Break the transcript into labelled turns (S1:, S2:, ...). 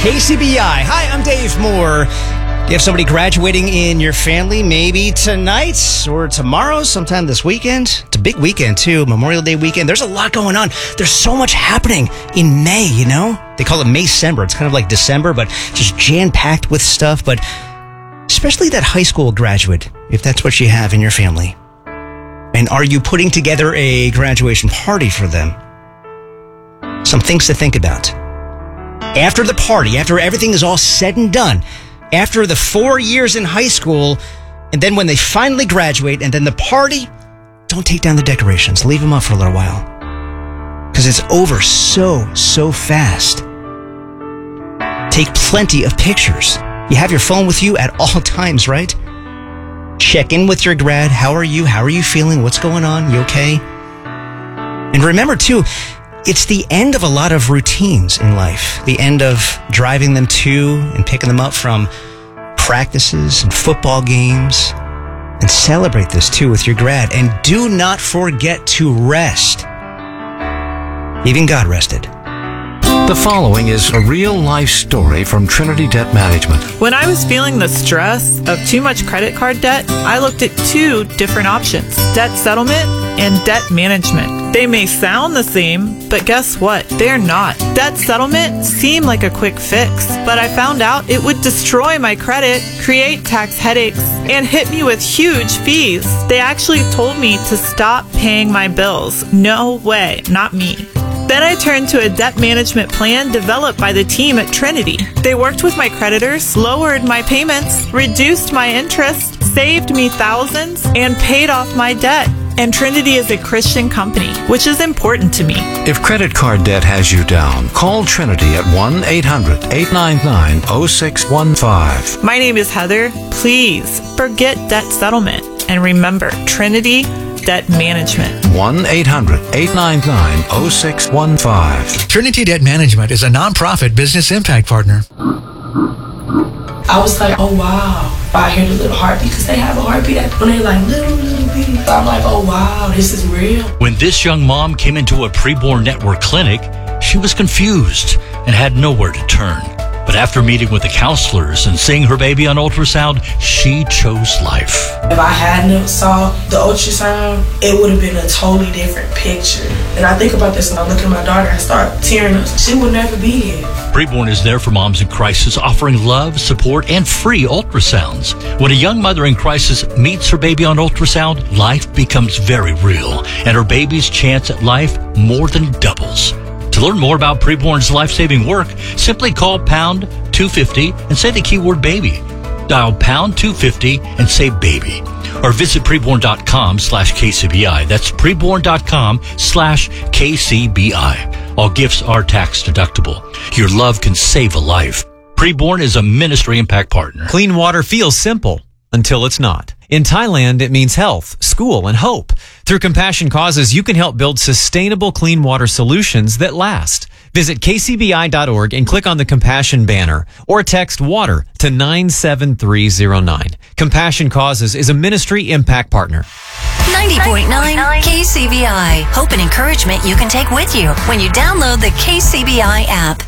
S1: KCBI. Hi, I'm Dave Moore. Do you have somebody graduating in your family? Maybe tonight or tomorrow, sometime this weekend. It's a big weekend, too. Memorial Day weekend. There's a lot going on. There's so much happening in May, you know? They call it May-cember. It's kind of like December, but just jam-packed with stuff. But especially that high school graduate, if that's what you have in your family. And are you putting together a graduation party for them? Some things to think about. After the party, after everything is all said and done, after the 4 years in high school, and then when they finally graduate, and then the party, don't take down the decorations. Leave them up for a little while. Because it's over so fast. Take plenty of pictures. You have your phone with you at all times, right? Check in with your grad. How are you? How are you feeling? What's going on? You okay? And remember, too, it's the end of a lot of routines in life. The end of driving them to and picking them up from practices and football games. And celebrate this, too, with your grad. And do not forget to rest. Even God rested.
S2: The following is a real-life story from Trinity Debt Management.
S3: When I was feeling the stress of too much credit card debt, I looked at two different options: debt settlement and debt management. They may sound the same, but guess what? They're not. Debt settlement seemed like a quick fix, but I found out it would destroy my credit, create tax headaches, and hit me with huge fees. They actually told me to stop paying my bills. No way, not me. Then I turned to a debt management plan developed by the team at Trinity. They worked with my creditors, lowered my payments, reduced my interest, saved me thousands, and paid off my debt. And Trinity is a Christian company, which is important to me.
S2: If credit card debt has you down, call Trinity at 1-800-899-0615.
S3: My name is Heather. Please forget debt settlement and remember Trinity Debt Management.
S2: 1-800-899-0615.
S4: Trinity Debt Management is a nonprofit business impact partner.
S5: I was like, oh wow. I hear the little heartbeat because they have a heartbeat when they're like little bitty. I'm like, oh wow, this is real.
S6: When this young mom came into a preborn network clinic, she was confused and had nowhere to turn. But after meeting with the counselors and seeing her baby on ultrasound, she chose life.
S5: If I hadn't saw the ultrasound, it would have been a totally different picture. And I think about this and I look at my daughter and start tearing up. She would never be here.
S6: Preborn is there for moms in crisis, offering love, support, and free ultrasounds. When a young mother in crisis meets her baby on ultrasound, life becomes very real, and her baby's chance at life more than doubles. To learn more about Preborn's life-saving work, simply call pound 250 and say the keyword baby. Dial pound 250 and say baby. Or visit preborn.com/KCBI. That's preborn.com/KCBI. All gifts are tax deductible. Your love can save a life. Preborn is a ministry impact partner.
S7: Clean water feels simple until it's not. In Thailand, it means health, school, and hope. Through Compassion Causes, you can help build sustainable clean water solutions that last. Visit kcbi.org and click on the Compassion banner or text WATER to 97309. Compassion Causes is a ministry impact partner.
S8: 90.9 KCBI. Hope and encouragement you can take with you when you download the KCBI app.